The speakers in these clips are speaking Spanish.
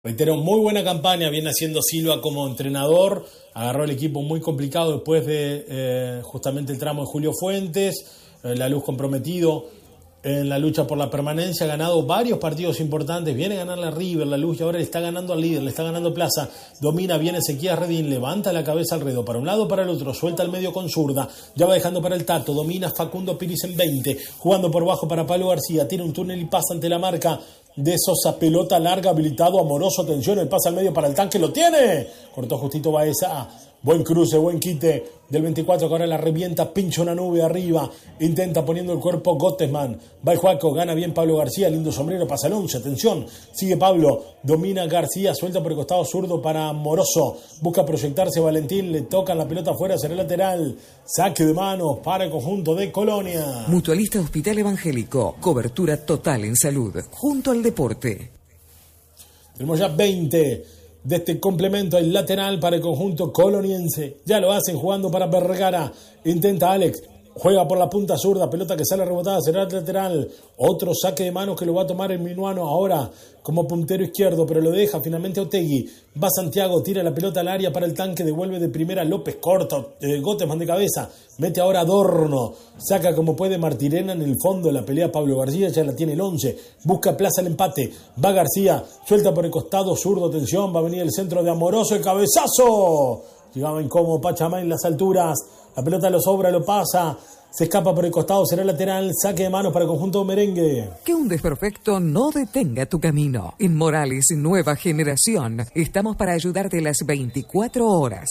Reitero, muy buena campaña viene haciendo Silva como entrenador. Agarró el equipo muy complicado después de justamente el tramo de Julio Fuentes. La Luz comprometido en la lucha por la permanencia. Ha ganado varios partidos importantes. Viene a ganarle a River, la Luz, y ahora le está ganando al líder, le está ganando Plaza. Domina, viene Ezequiel Redín, levanta la cabeza Alredo para un lado, para el otro, suelta al medio con zurda. Ya va dejando para el Tato. Domina Facundo Piris en 20. Jugando por bajo para Pablo García. Tiene un túnel y pasa ante la marca de Sosa, pelota larga, habilitado, Amoroso, atención, el pase al medio para el tanque, lo tiene, cortó justito Baeza, buen cruce, buen quite del 24, que ahora la revienta, pincha una nube arriba, intenta poniendo el cuerpo Gottesman, va el Juaco, gana bien Pablo García, lindo sombrero, pasa el 11, atención, sigue Pablo, domina García, suelta por el costado zurdo para Amoroso, busca proyectarse Valentín, le tocan la pelota afuera, será lateral, saque de manos para el conjunto de Colonia. Mutualista Hospital Evangélico, cobertura total en salud, junto al deporte. Tenemos ya 20 de este complemento, el lateral para el conjunto coloniense. Ya lo hacen jugando para Vergara. Intenta Alex. Juega por la punta zurda, pelota que sale rebotada, será el lateral. Otro saque de manos que lo va a tomar el minuano ahora como puntero izquierdo, pero lo deja finalmente Otegui. Va Santiago, tira la pelota al área para el tanque, devuelve de primera López, corta, Gottesman de cabeza, mete ahora Adorno, saca como puede Martirena en el fondo de la pelea Pablo García, ya la tiene el 11, busca Plaza el empate, va García, suelta por el costado zurdo, atención, va a venir el centro de Amoroso, el cabezazo. Llegaba incómodo Pachamá en las alturas. La pelota lo sobra, lo pasa. Se escapa por el costado, será lateral. Saque de manos para el conjunto merengue. Que un desperfecto no detenga tu camino. En Morales, nueva generación. Estamos para ayudarte las 24 horas.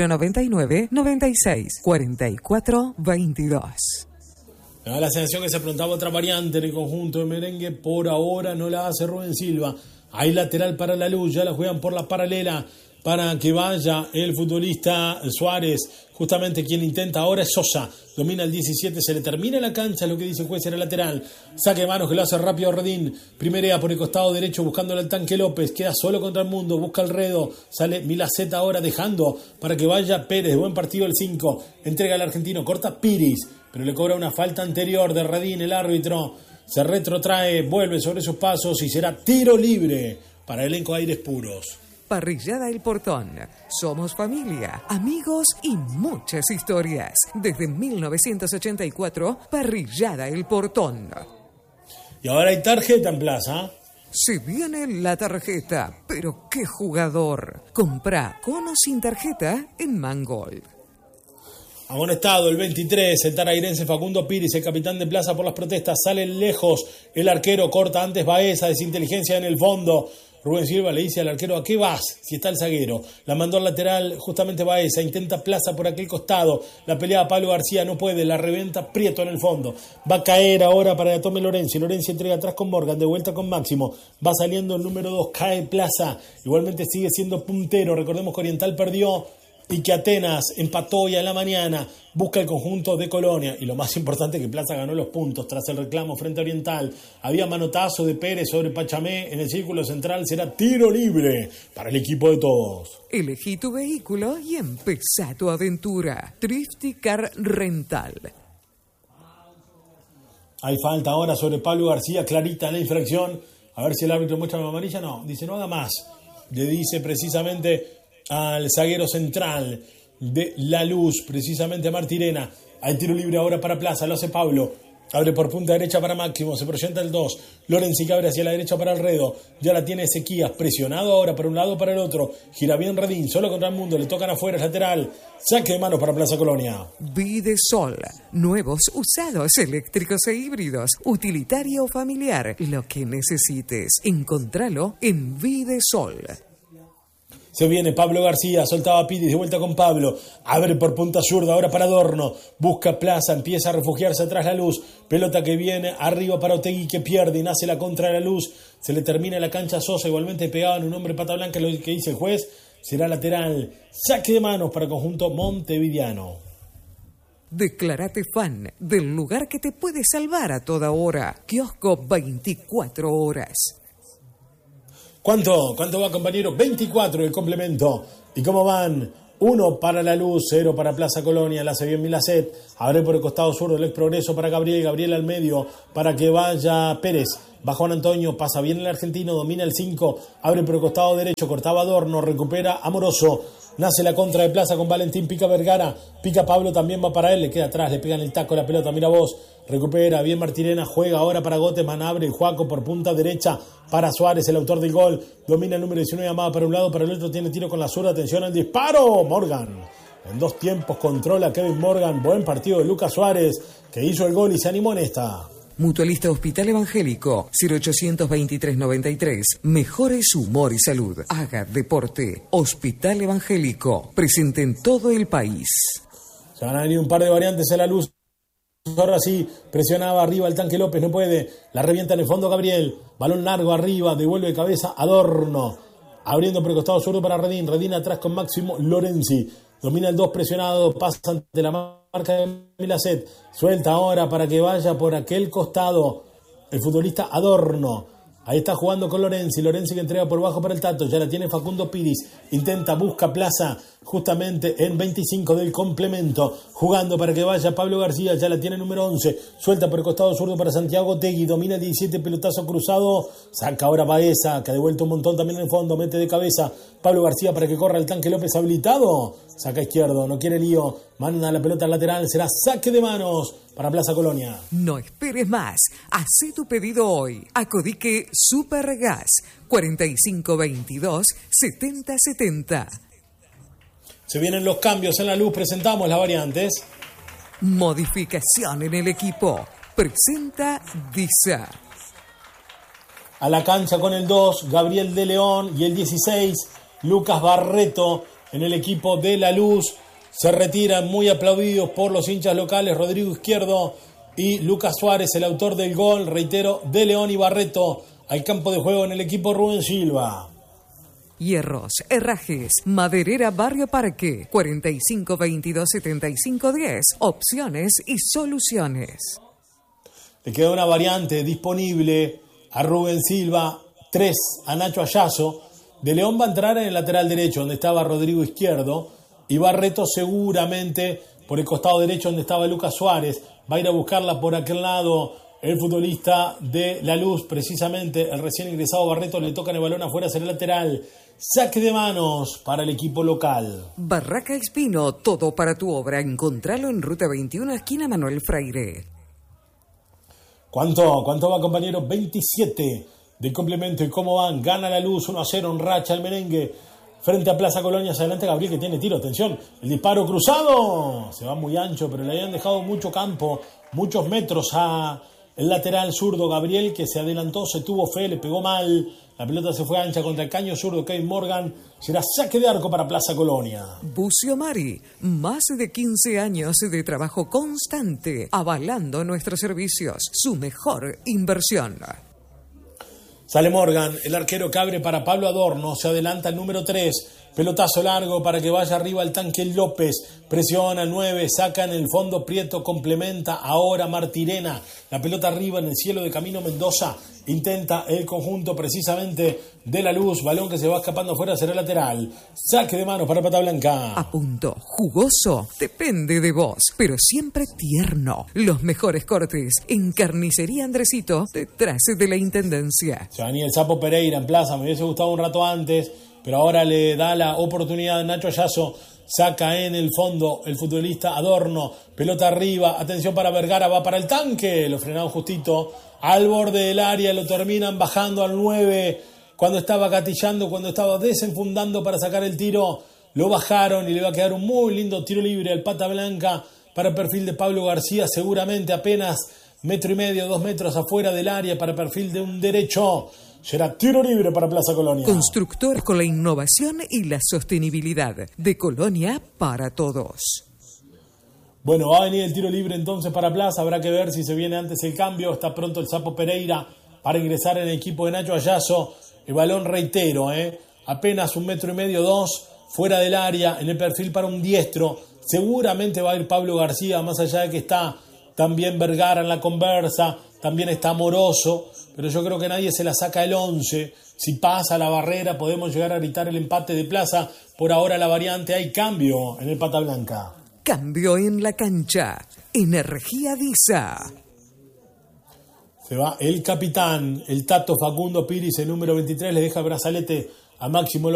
099 96 44 22. Me da la sensación que se aprontaba otra variante en el conjunto de merengue. Por ahora no la hace Rubén Silva. Hay lateral para la Luz. Ya la juegan por la paralela para que vaya el futbolista Suárez. Justamente quien intenta ahora es Sosa. Domina el 17, se le termina la cancha, lo que dice el juez era lateral. Saque de manos que lo hace rápido Redín. Primerea por el costado derecho buscándole al tanque López. Queda solo contra el mundo, busca Alredo. Sale Milaceta ahora dejando para que vaya Pérez. Buen partido el 5. Entrega al argentino, corta Piris. Pero le cobra una falta anterior de Redín, el árbitro. Se retrotrae, vuelve sobre sus pasos y será tiro libre para el elenco Aires Puros. Parrillada El Portón. Somos familia, amigos y muchas historias. Desde 1984, Parrillada El Portón. Y ahora hay tarjeta en Plaza. Se viene la tarjeta, pero qué jugador. Comprá con o sin tarjeta en Mangold. Amonestado el 23, el tarairense Facundo Piris, el capitán de Plaza por las protestas. Sale lejos el arquero, corta antes Baeza, desinteligencia en el fondo. Rubén Silva le dice al arquero, ¿a qué vas? Si está el zaguero. La mandó al lateral justamente Baeza, intenta Plaza por aquel costado. La pelea Pablo García, no puede, la reventa Prieto en el fondo. Va a caer ahora para que tome Lorenzi. Lorenzi entrega atrás con Morgan, de vuelta con Máximo. Va saliendo el número 2, cae Plaza. Igualmente sigue siendo puntero. Recordemos que Oriental perdió y que Atenas empató ya en la mañana. Busca el conjunto de Colonia. Y lo más importante, que Plaza ganó los puntos tras el reclamo frente a Oriental. Había manotazo de Pérez sobre Pachamé en el círculo central. Será tiro libre para el equipo de todos. Elegí tu vehículo y empezá tu aventura. Thrifty Car Rental. Hay falta ahora sobre Pablo García, clarita en la infracción. A ver si el árbitro muestra la amarilla. No, dice no haga más. Le dice precisamente al zaguero central de La Luz, precisamente a Martirena. Hay tiro libre ahora para Plaza, lo hace Pablo. Abre por punta derecha para Máximo, se proyecta el 2. Lorenzi que abre hacia la derecha para Alredo. Ya la tiene Ezequías, presionado ahora para un lado para el otro. Gira bien Redín, solo contra el mundo, le tocan afuera, es lateral. Saque de manos para Plaza Colonia. Videsol. Nuevos, usados, eléctricos e híbridos. Utilitario o familiar. Lo que necesites. Encontralo en Videsol. Se viene Pablo García, soltaba Piris, de vuelta con Pablo. Abre por punta zurda, ahora para Adorno. Busca Plaza, empieza a refugiarse atrás La Luz. Pelota que viene arriba para Otegui, que pierde y nace la contra de La Luz. Se le termina la cancha a Sosa, igualmente pegado en un hombre pata blanca, lo que dice el juez. Será lateral. Saque de manos para el conjunto montevideano. Declárate fan del lugar que te puede salvar a toda hora. Kiosco 24 horas. ¿Cuánto va, compañero? 24 el complemento. ¿Y cómo van? 1 para La Luz, 0 para Plaza Colonia. La hace bien Milacet. Abre por el costado zurdo el ex Progreso para Gabriel. Gabriel al medio para que vaya Pérez. Va Juan Antonio, pasa bien el argentino, domina el 5, abre por el costado derecho, cortaba Adorno, recupera Amoroso. Nace la contra de Plaza con Valentín, pica Vergara, pica Pablo, también va para él, le queda atrás, le pegan el taco la pelota, mira vos, recupera, bien Martirena, juega ahora para Goteman, abre el Juaco por punta derecha para Suárez, el autor del gol, domina el número 19, amada para un lado, para el otro, tiene tiro con la zurda, atención al disparo, Morgan, en 2 tiempos controla Kevin Morgan, buen partido de Lucas Suárez, que hizo el gol y se animó en esta. Mutualista Hospital Evangélico, 0800-2393. Mejore su humor y salud. Haga deporte. Hospital Evangélico. Presente en todo el país. Se van a venir un par de variantes en la luz. Ahora sí, presionaba arriba el tanque López, no puede. La revienta en el fondo Gabriel. Balón largo arriba, devuelve cabeza Adorno. Abriendo por el costado zurdo para Redín. Redín atrás con Máximo Lorenzi. Domina el 2 presionado, pasa ante la marca de Milacet. Suelta ahora para que vaya por aquel costado el futbolista Adorno. Ahí está jugando con Lorenzi. Lorenzi que entrega por bajo para el Tato. Ya la tiene Facundo Piris. Intenta, busca Plaza justamente en 25 del complemento. Jugando para que vaya Pablo García. Ya la tiene número 11. Suelta por el costado zurdo para Santiago Tegui. Domina el 17, pelotazo cruzado. Saca ahora Baeza, que ha devuelto un montón también en el fondo. Mete de cabeza Pablo García para que corra el tanque López habilitado. Saca izquierdo, no quiere lío. Manda la pelota al lateral. Será saque de manos para Plaza Colonia. No esperes más. Hacé tu pedido hoy. Acodique Supergas 4522-7070. Se vienen los cambios en la luz. Presentamos las variantes. Modificación en el equipo. Presenta DISA. A la cancha con el 2, Gabriel de León, y el 16, Lucas Barreto en el equipo de La Luz. Se retiran muy aplaudidos por los hinchas locales Rodrigo Izquierdo y Lucas Suárez, el autor del gol, reitero, de León y Barreto al campo de juego en el equipo Rubén Silva. Hierros, herrajes, Maderera Barrio Parque, 4522-7510. Opciones y soluciones. Le queda una variante disponible a Rubén Silva, 3 a Nacho Ayazo. De León va a entrar en el lateral derecho donde estaba Rodrigo Izquierdo y Barreto seguramente por el costado derecho donde estaba Lucas Suárez. Va a ir a buscarla por aquel lado el futbolista de La Luz, precisamente el recién ingresado Barreto. Le tocan el balón afuera, será el lateral. Saque de manos para el equipo local. Barraca Espino, todo para tu obra. Encontralo en Ruta 21, esquina Manuel Freire. ¿Cuánto va, compañero? 27 de complemento. ¿Y cómo van? Gana La Luz 1-0 en racha el merengue frente a Plaza Colonia. Se adelanta Gabriel que tiene tiro. Atención, el disparo cruzado. Se va muy ancho, pero le habían dejado mucho campo, muchos metros a el lateral zurdo Gabriel, que se adelantó, se tuvo fe, le pegó mal. La pelota se fue ancha contra el caño zurdo Kevin Morgan. Será saque de arco para Plaza Colonia. Bucio Mari, más de 15 años de trabajo constante, avalando nuestros servicios, su mejor inversión. Sale Morgan, el arquero que abre para Pablo Adorno, se adelanta el número 3, pelotazo largo para que vaya arriba el tanque López, presiona 9, saca en el fondo Prieto, complementa ahora Martirena, la pelota arriba en el cielo de Camino Mendoza, intenta el conjunto precisamente de La Luz, balón que se va escapando afuera, será lateral, saque de manos para Pata Blanca. A punto, jugoso, depende de vos, pero siempre tierno. Los mejores cortes en Carnicería Andresito, detrás de la Intendencia. Se venía el Sapo Pereira en plaza, me hubiese gustado un rato antes, pero ahora le da la oportunidad a Nacho Ayazo. Saca en el fondo el futbolista Adorno, pelota arriba, atención para Vergara, va para el tanque, lo frenaron justito al borde del área, lo terminan bajando al 9, cuando estaba gatillando, cuando estaba desenfundando para sacar el tiro, lo bajaron y le va a quedar un muy lindo tiro libre al Pata Blanca para el perfil de Pablo García, seguramente apenas 1,5 metros, 2 metros afuera del área para perfil de un derecho. Será tiro libre para Plaza Colonia. Constructor con la innovación y la sostenibilidad. De Colonia para todos. Bueno, va a venir el tiro libre entonces para Plaza. Habrá que ver si se viene antes el cambio. Está pronto el Sapo Pereira para ingresar en el equipo de Nacho Ayazo. El balón, reitero, apenas 1,5 metros, 2 fuera del área, en el perfil para un diestro. Seguramente va a ir Pablo García, más allá de que está también Vergara en la conversa, también está Amoroso, pero yo creo que nadie se la saca el 11. Si pasa la barrera podemos llegar a gritar el empate de Plaza. Por ahora la variante, hay cambio en el Pata Blanca. Cambio en la cancha. Energía DISA. Se va el capitán, el Tato Facundo Piris, el número 23, le deja el brazalete a Máximo